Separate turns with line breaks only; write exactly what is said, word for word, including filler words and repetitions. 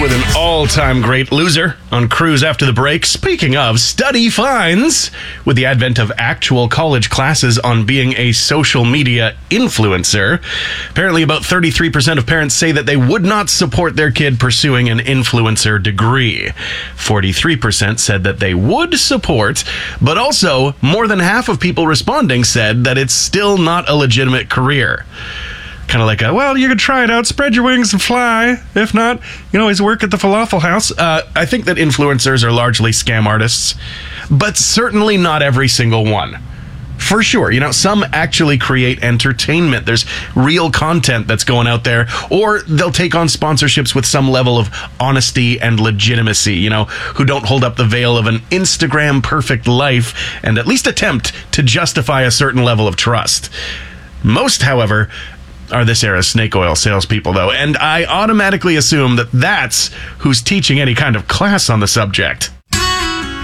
with an all-time great loser on Cruise after the break. Speaking of, study finds, with the advent of actual college classes on being a social media influencer, apparently about thirty-three percent of parents say that they would not support their kid pursuing an influencer degree. forty-three percent said that they would support, but also more than half of people responding said that it's still not a legitimate career. Kind of like a, well, you can try it out, spread your wings and fly. If not, you can always work at the falafel house. Uh, I think that influencers are largely scam artists, but certainly not every single one. For sure. You know, some actually create entertainment. There's real content that's going out there, or they'll take on sponsorships with some level of honesty and legitimacy, you know, who don't hold up the veil of an Instagram perfect life and at least attempt to justify a certain level of trust. Most, however, are this era's snake oil salespeople, though, and I automatically assume that that's who's teaching any kind of class on the subject.